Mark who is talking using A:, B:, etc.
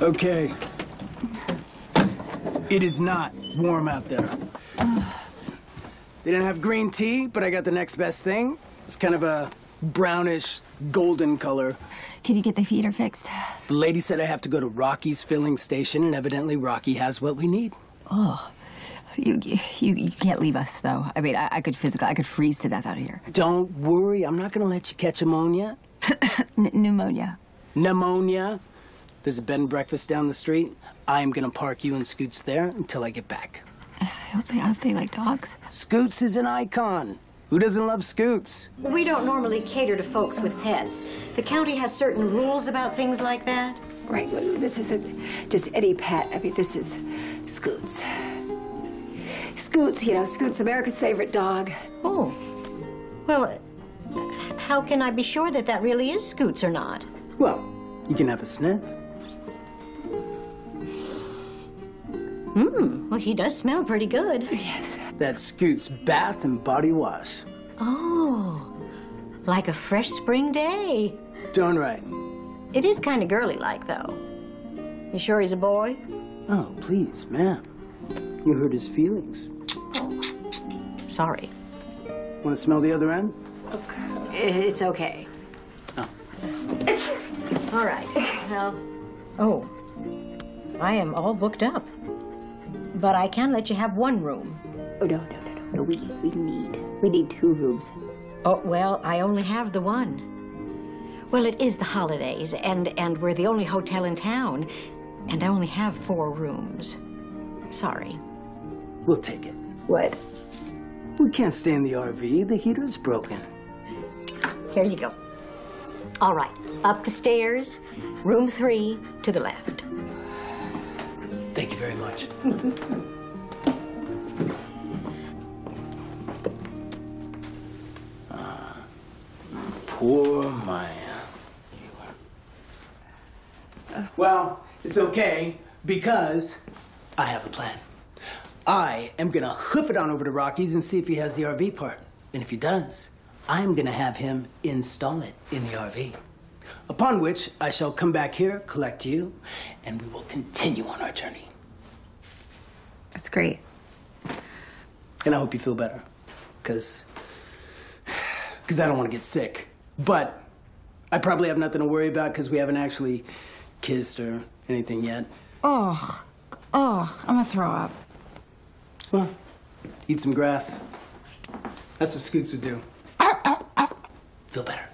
A: Okay. It is not warm out there. They didn't have green tea, but I got the next best thing. It's kind of a brownish, golden color.
B: Can you get the feeder fixed?
A: The lady said I have to go to Rocky's filling station, and evidently Rocky has what we need.
B: Oh, you can't leave us, though. I mean, I could freeze to death out of here.
A: Don't worry, I'm not gonna let you catch ammonia.
B: Pneumonia.
A: Pneumonia? There's a bed and breakfast down the street. I'm gonna park you and Scoots there until I get back.
B: I hope they like dogs.
A: Scoots is an icon. Who doesn't love Scoots?
C: We don't normally cater to folks with pets. The county has certain rules about things like that.
B: Right, well, this isn't just any pet. I mean, this is Scoots. Scoots, you know, Scoots, America's favorite dog.
C: Oh. Well, how can I be sure that that really is Scoots or not?
A: Well, you can have a sniff.
C: Well, he does smell pretty good.
B: Yes.
A: That's Scoots' bath and body wash.
C: Oh, like a fresh spring day.
A: Darn right.
C: It is kind of girly-like, though. You sure he's a boy?
A: Oh, please, ma'am. You hurt his feelings.
C: Sorry.
A: Want to smell the other end?
B: It's okay.
A: Oh.
C: All right. Well, oh, I am all booked up. But I can let you have one room.
B: Oh, no. We need 2 rooms.
C: Oh, well, I only have the one. Well, it is the holidays, and we're the only hotel in town, and I only have 4 rooms. Sorry.
A: We'll take it.
B: What?
A: We can't stay in the RV. The heater's broken.
C: Here you go. All right, up the stairs, room 3 to the left.
A: Thank you very much. Poor Maya. Well, it's okay, because I have a plan. I am gonna hoof it on over to Rocky's and see if he has the RV part. And if he does, I'm gonna have him install it in the RV. Upon which I shall come back here, collect you, and we will continue on our journey.
B: That's great.
A: And I hope you feel better, because I don't want to get sick. But I probably have nothing to worry about because we haven't actually kissed or anything yet.
B: Oh, I'm gonna throw up.
A: Well, eat some grass. That's what Scoots would do. Feel better.